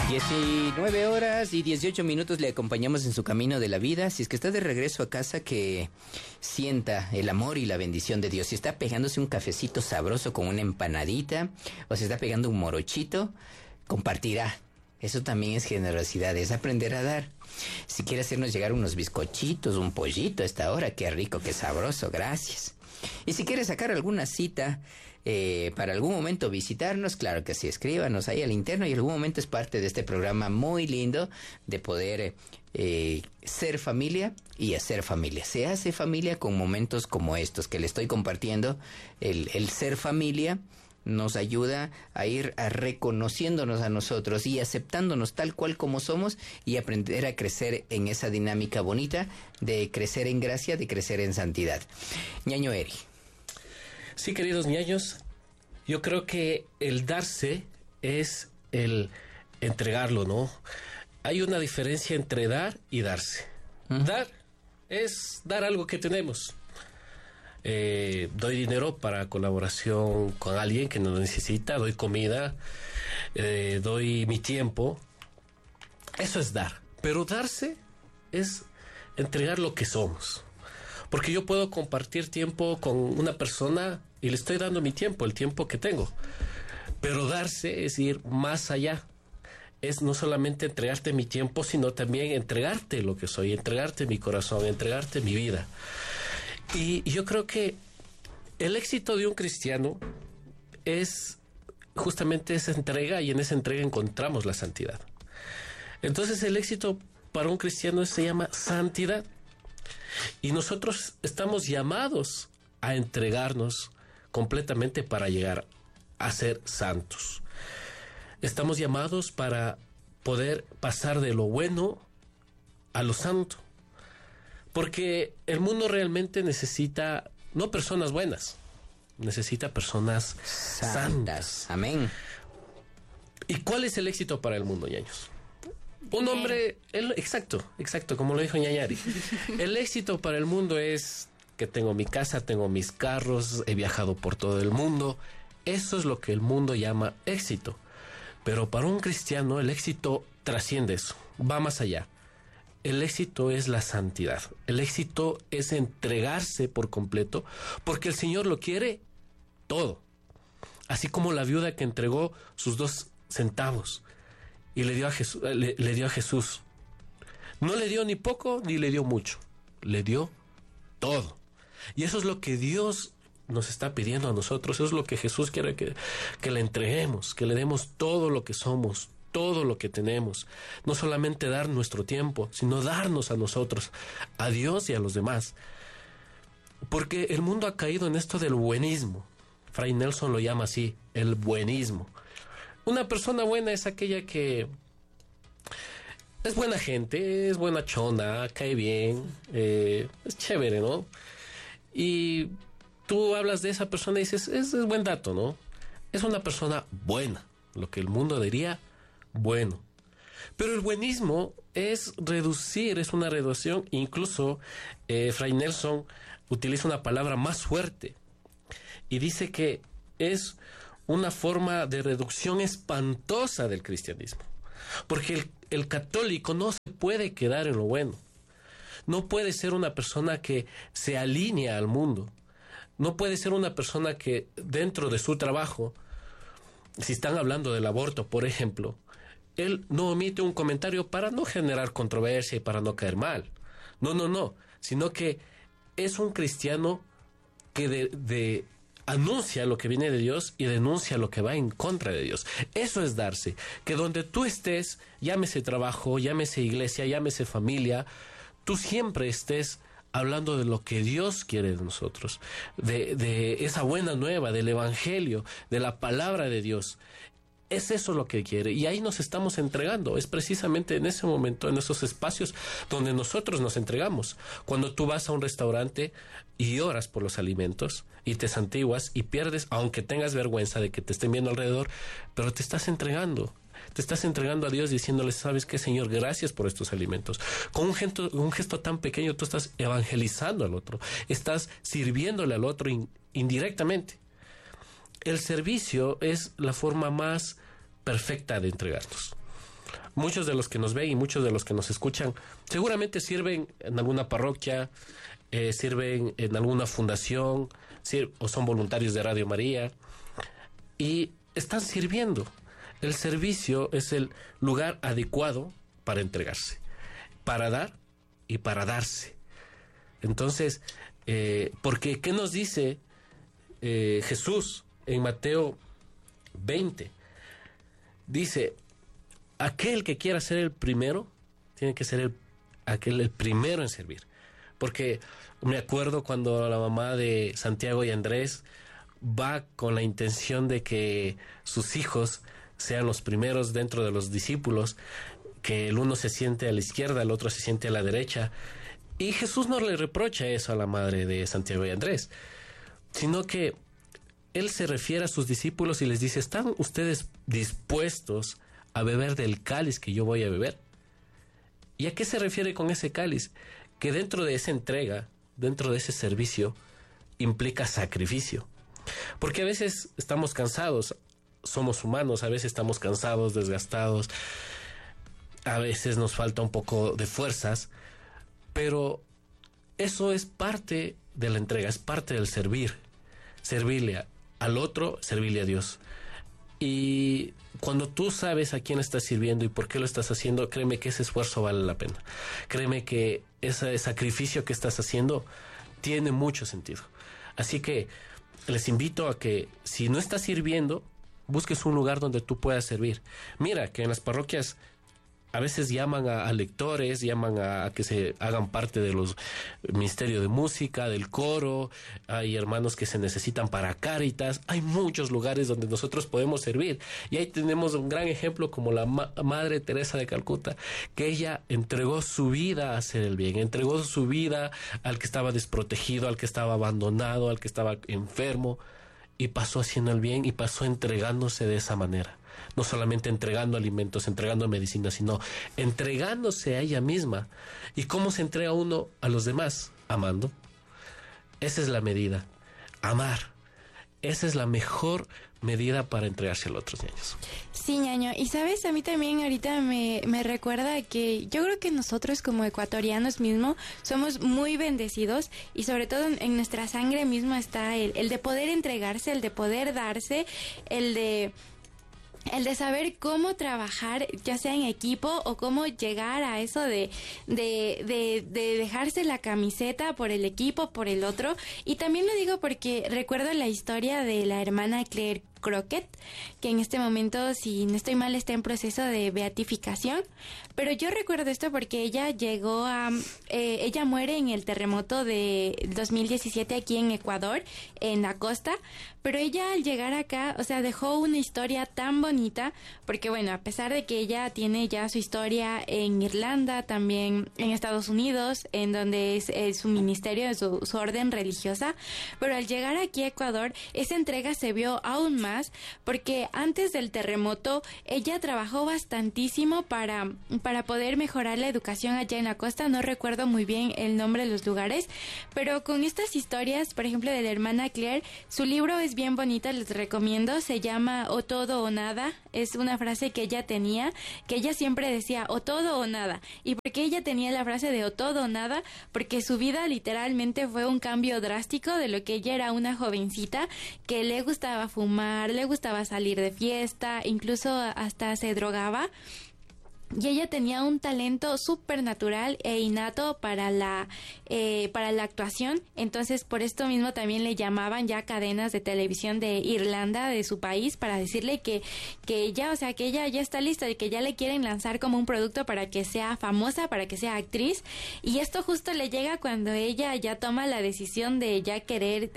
19 horas y 18 minutos le acompañamos en su camino de la vida. Si es que está de regreso a casa, que sienta el amor y la bendición de Dios. Si está pegándose un cafecito sabroso con una empanadita, o si está pegando un morochito, compartirá. Eso también es generosidad, es aprender a dar. Si quiere hacernos llegar unos bizcochitos, un pollito a esta hora, qué rico, qué sabroso, gracias. Y si quiere sacar alguna cita para algún momento visitarnos, claro que sí, escríbanos ahí al interno, y algún momento es parte de este programa muy lindo de poder ser familia y hacer familia. Se hace familia con momentos como estos que le estoy compartiendo. El ser familia nos ayuda a ir reconociéndonos a nosotros y aceptándonos tal cual como somos, y aprender a crecer en esa dinámica bonita de crecer en gracia, de crecer en santidad. Ñaño Eri. Sí, queridos ñaños, yo creo que el darse es el entregarlo, ¿no? Hay una diferencia entre dar y darse. Dar es dar algo que tenemos. Doy dinero para colaboración con alguien que no lo necesita, doy comida, doy mi tiempo. Eso es dar. Pero darse es entregar lo que somos. Porque yo puedo compartir tiempo con una persona y le estoy dando mi tiempo, el tiempo que tengo. Pero darse es ir más allá. Es no solamente entregarte mi tiempo, sino también entregarte lo que soy, entregarte mi corazón, entregarte mi vida. Y yo creo que el éxito de un cristiano es justamente esa entrega, y en esa entrega encontramos la santidad. Entonces el éxito para un cristiano se llama santidad. Y nosotros estamos llamados a entregarnos completamente para llegar a ser santos. Estamos llamados para poder pasar de lo bueno a lo santo. Porque el mundo realmente necesita no personas buenas, necesita personas santas. Amén. ¿Y cuál es el éxito para el mundo, ñaños? Un hombre, exacto, como lo dijo Ñañari. El éxito para el mundo es que tengo mi casa, tengo mis carros, he viajado por todo el mundo. Eso es lo que el mundo llama éxito. Pero para un cristiano el éxito trasciende eso, va más allá. El éxito es la santidad. El éxito es entregarse por completo, porque el Señor lo quiere todo. Así como la viuda que entregó sus 2 centavos y le dio a Jesús. No le dio ni poco ni le dio mucho. Le dio todo. Y eso es lo que Dios nos está pidiendo a nosotros. Eso es lo que Jesús quiere que le entreguemos, que le demos todo lo que somos, todo lo que tenemos. No solamente dar nuestro tiempo, sino darnos a nosotros, a Dios y a los demás. Porque el mundo ha caído en esto del buenismo. Fray Nelson lo llama así, el buenismo. Una persona buena es aquella que es buena gente, es buena chona, cae bien, es chévere, ¿no? Y tú hablas de esa persona y dices, es buen dato, ¿no? Es una persona buena, lo que el mundo diría bueno. Pero el buenismo es reducir, es una reducción. Incluso Fray Nelson utiliza una palabra más fuerte y dice que es una forma de reducción espantosa del cristianismo. Porque el católico no se puede quedar en lo bueno. No puede ser una persona que se alinea al mundo. No puede ser una persona que dentro de su trabajo, si están hablando del aborto, por ejemplo, él no omite un comentario para no generar controversia y para no caer mal. No, sino que es un cristiano que anuncia lo que viene de Dios y denuncia lo que va en contra de Dios. Eso es darse. Que donde tú estés, llámese trabajo, llámese iglesia, llámese familia, tú siempre estés hablando de lo que Dios quiere de nosotros, de esa buena nueva, del evangelio, de la palabra de Dios. Es eso lo que quiere, y ahí nos estamos entregando. Es precisamente en ese momento, en esos espacios donde nosotros nos entregamos. Cuando tú vas a un restaurante y oras por los alimentos y te santiguas y pierdes, aunque tengas vergüenza de que te estén viendo alrededor, pero te estás entregando. Te estás entregando a Dios diciéndole, ¿sabes qué, Señor? Gracias por estos alimentos. Con un gesto tan pequeño tú estás evangelizando al otro, estás sirviéndole al otro indirectamente. El servicio es la forma más perfecta de entregarnos. muchos de los que nos ven y muchos de los que nos escuchan seguramente sirven en alguna parroquia, sirven en alguna fundación, o son voluntarios de Radio María y están sirviendo. El servicio es el lugar adecuado para entregarse, para dar y para darse. Entonces, porque ¿qué nos dice Jesús en Mateo 20? Dice, aquel que quiera ser el primero, tiene que ser el primero en servir. Porque me acuerdo cuando la mamá de Santiago y Andrés va con la intención de que sus hijos sean los primeros dentro de los discípulos, que el uno se siente a la izquierda, el otro se siente a la derecha. Y Jesús no le reprocha eso a la madre de Santiago y Andrés, sino que él se refiere a sus discípulos y les dice, ¿están ustedes dispuestos a beber del cáliz que yo voy a beber? ¿Y a qué se refiere con ese cáliz? Que dentro de esa entrega, dentro de ese servicio, implica sacrificio. Porque a veces estamos cansados, somos humanos, a veces estamos cansados, desgastados, a veces nos falta un poco de fuerzas, pero eso es parte de la entrega, es parte del servir, servirle al otro, servirle a Dios. Y cuando tú sabes a quién estás sirviendo y por qué lo estás haciendo, créeme que ese esfuerzo vale la pena. Créeme que ese sacrificio que estás haciendo tiene mucho sentido. Así que les invito a que si no estás sirviendo, busques un lugar donde tú puedas servir. Mira que en las parroquias a veces llaman a lectores, llaman a que se hagan parte de los ministerios de música, del coro, hay hermanos que se necesitan para Cáritas, hay muchos lugares donde nosotros podemos servir. Y ahí tenemos un gran ejemplo como la Madre Teresa de Calcuta, que ella entregó su vida a hacer el bien, entregó su vida al que estaba desprotegido, al que estaba abandonado, al que estaba enfermo, y pasó haciendo el bien y pasó entregándose de esa manera. No solamente entregando alimentos, entregando medicina, sino entregándose a ella misma. ¿Y cómo se entrega uno a los demás? Amando. Esa es la medida. Amar. Esa es la mejor medida para entregarse a los otros niños. Sí, ñaño. Y sabes, a mí también ahorita me recuerda que yo creo que nosotros como ecuatorianos mismo somos muy bendecidos y sobre todo en nuestra sangre misma está el de poder entregarse, el de poder darse, el de saber cómo trabajar, ya sea en equipo o cómo llegar a eso de dejarse la camiseta por el equipo, por el otro. Y también lo digo porque recuerdo la historia de la hermana Claire Crockett, que en este momento, si no estoy mal, está en proceso de beatificación, pero yo recuerdo esto porque ella ella muere en el terremoto de 2017 aquí en Ecuador, en la costa, pero ella al llegar acá, o sea, dejó una historia tan bonita, porque bueno, a pesar de que ella tiene ya su historia en Irlanda, también en Estados Unidos, en donde es su ministerio, su orden religiosa, pero al llegar aquí a Ecuador, esa entrega se vio aún más, porque antes del terremoto ella trabajó bastantísimo para poder mejorar la educación allá en la costa. No recuerdo muy bien el nombre de los lugares, pero con estas historias, por ejemplo, de la hermana Claire, su libro es bien bonito, les recomiendo, se llama O todo o nada. Es una frase que ella tenía, que ella siempre decía o todo o nada. ¿Y por qué ella tenía la frase de o todo o nada? Porque su vida literalmente fue un cambio drástico de lo que ella era, una jovencita que le gustaba fumar, le gustaba salir de fiesta, incluso hasta se drogaba. Y ella tenía un talento súper natural e innato para la actuación. Entonces, por esto mismo también le llamaban ya cadenas de televisión de Irlanda, de su país, para decirle que ella, o sea, que ella ya está lista y que ya le quieren lanzar como un producto para que sea famosa, para que sea actriz. Y esto justo le llega cuando ella ya toma la decisión de ya querer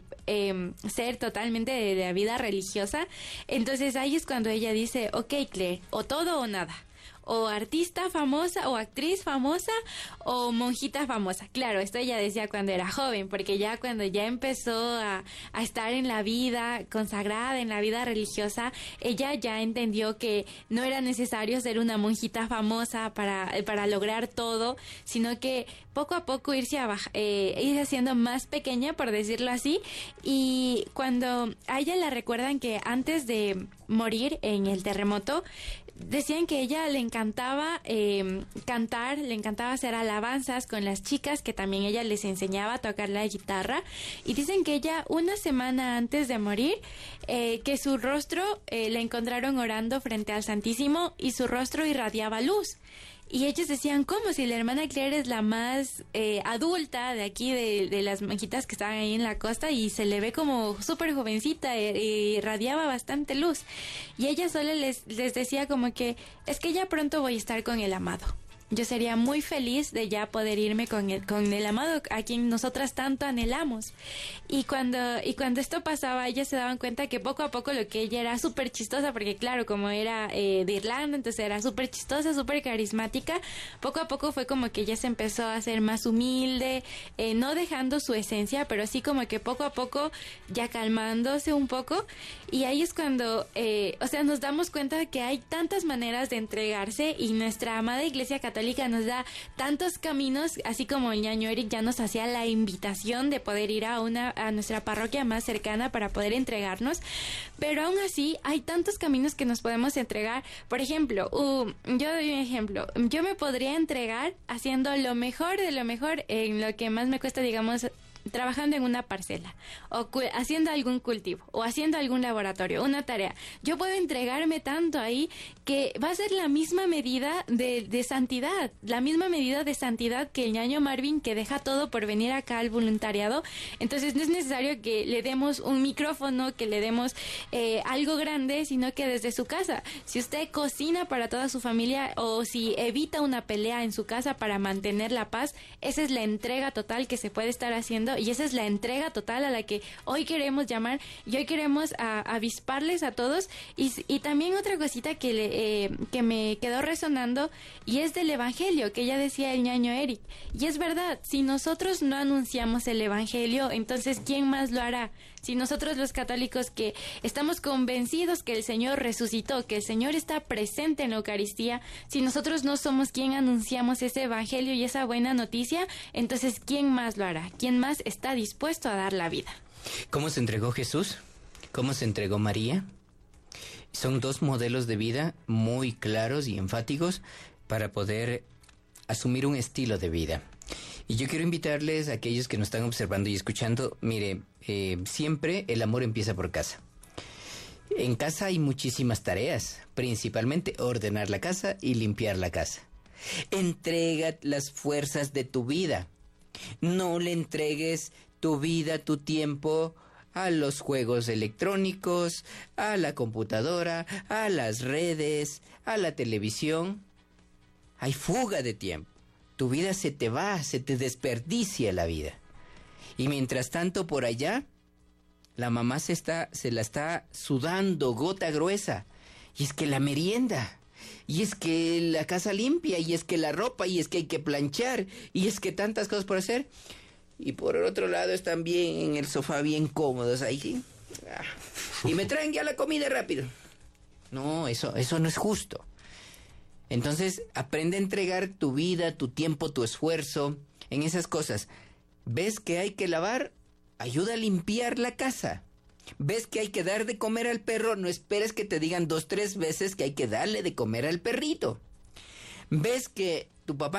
ser totalmente de la vida religiosa. Entonces, ahí es cuando ella dice, ok, Claire, o todo o nada. O artista famosa, o actriz famosa, o monjita famosa. Claro, esto ella decía cuando era joven, porque ya cuando ya empezó a estar en la vida consagrada, en la vida religiosa, ella ya entendió que no era necesario ser una monjita famosa para lograr todo, sino que poco a poco irse haciendo más pequeña, por decirlo así. Y cuando a ella la recuerdan que antes de morir en el terremoto, decían que a ella le encantaba cantar, le encantaba hacer alabanzas con las chicas, que también ella les enseñaba a tocar la guitarra, y dicen que ella una semana antes de morir, que su rostro la encontraron orando frente al Santísimo y su rostro irradiaba luz. Y ellos decían, ¿cómo? Si la hermana Claire es la más adulta de aquí, de las monjitas que estaban ahí en la costa, y se le ve como súper jovencita, irradiaba bastante luz. Y ella solo les decía como que, es que ya pronto voy a estar con el amado. Yo sería muy feliz de ya poder irme con el amado a quien nosotras tanto anhelamos. Y cuando esto pasaba, ellas se daban cuenta que poco a poco lo que ella era súper chistosa, porque claro, como era de Irlanda, entonces era súper chistosa, súper carismática. Poco a poco fue como que ella se empezó a hacer más humilde, no dejando su esencia, pero sí como que poco a poco ya calmándose un poco. Y ahí es cuando, nos damos cuenta de que hay tantas maneras de entregarse, y nuestra amada Iglesia Católica nos da tantos caminos, así como el ñaño Eric ya nos hacía la invitación de poder ir a nuestra parroquia más cercana para poder entregarnos, pero aún así hay tantos caminos que nos podemos entregar. Por ejemplo, yo doy un ejemplo, yo me podría entregar haciendo lo mejor de lo mejor en lo que más me cuesta, digamos, trabajando en una parcela, o haciendo algún cultivo, o haciendo algún laboratorio, una tarea. Yo puedo entregarme tanto ahí que va a ser la misma medida de santidad, la misma medida de santidad que el ñaño Marvin, que deja todo por venir acá al voluntariado. Entonces no es necesario que le demos un micrófono, que le demos algo grande, sino que desde su casa, si usted cocina para toda su familia, o si evita una pelea en su casa para mantener la paz, esa es la entrega total que se puede estar haciendo. Y esa es la entrega total a la que hoy queremos llamar, y hoy queremos avisparles a todos. Y también otra cosita que me quedó resonando, y es del Evangelio, que ya decía el ñaño Eric. Y es verdad, si nosotros no anunciamos el Evangelio, entonces ¿quién más lo hará? Si nosotros los católicos, que estamos convencidos que el Señor resucitó, que el Señor está presente en la Eucaristía, si nosotros no somos quien anunciamos ese Evangelio y esa buena noticia, entonces ¿quién más lo hará? ¿Quién más está dispuesto a dar la vida? ¿Cómo se entregó Jesús? ¿Cómo se entregó María? Son dos modelos de vida muy claros y enfáticos para poder asumir un estilo de vida. Y yo quiero invitarles a aquellos que nos están observando y escuchando, mire, siempre el amor empieza por casa. En casa hay muchísimas tareas, principalmente ordenar la casa y limpiar la casa. Entrega las fuerzas de tu vida. No le entregues tu vida, tu tiempo a los juegos electrónicos, a la computadora, a las redes, a la televisión. Hay fuga de tiempo. Tu vida se te va, se te desperdicia la vida. Y mientras tanto por allá, la mamá se la está sudando gota gruesa. Y es que la merienda, y es que la casa limpia, y es que la ropa, y es que hay que planchar, y es que tantas cosas por hacer. Y por el otro lado están bien en el sofá, bien cómodos ahí. Y me traen ya la comida rápido. No, eso no es justo. Entonces, aprende a entregar tu vida, tu tiempo, tu esfuerzo en esas cosas. ¿Ves que hay que lavar? Ayuda a limpiar la casa. ¿Ves que hay que dar de comer al perro? No esperes que te digan 2, 3 veces que hay que darle de comer al perrito. ¿Ves que tu papá